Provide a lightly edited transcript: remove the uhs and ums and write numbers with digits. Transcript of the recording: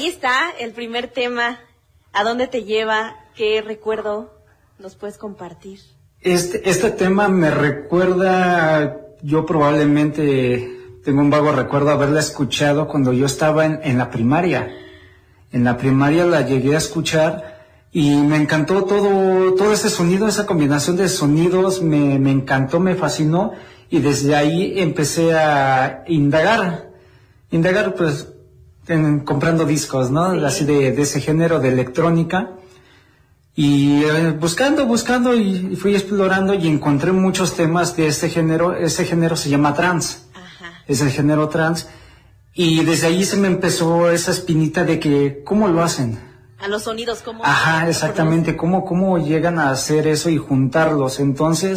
ahí está el primer tema. ¿A dónde te lleva? ¿Qué recuerdo nos puedes compartir? Este tema me recuerda, yo probablemente tengo un vago recuerdo de haberla escuchado cuando yo estaba en la primaria. En la primaria la llegué a escuchar y me encantó todo ese sonido, esa combinación de sonidos, me encantó, me fascinó, y desde ahí empecé a indagar pues comprando discos, ¿no? Sí. Así de ese género de electrónica, y buscando y fui explorando y encontré muchos temas de ese género se llama trance. Ajá. Es el género trance, y desde ahí se me empezó esa espinita de que, ¿cómo lo hacen? A los sonidos, ¿cómo? Ajá, exactamente, ¿cómo llegan a hacer eso y juntarlos? Entonces